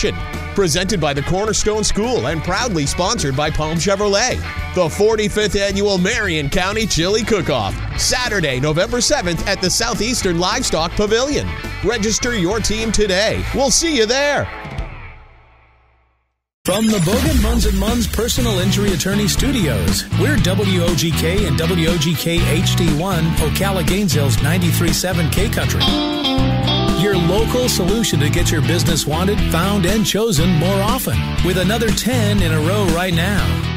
edition. Presented by the Cornerstone School and proudly sponsored by Palm Chevrolet. The 45th Annual Marion County Chili Cook-Off. Saturday, November 7th at the Southeastern Livestock Pavilion. Register your team today. We'll see you there. From the Bogan Munz & Munz Personal Injury Attorney Studios, we're WOGK and WOGK HD1, Ocala Gainesville's 93.7 K-Country. Your local solution to get your business wanted, found, and chosen more often. With another 10 in a row right now.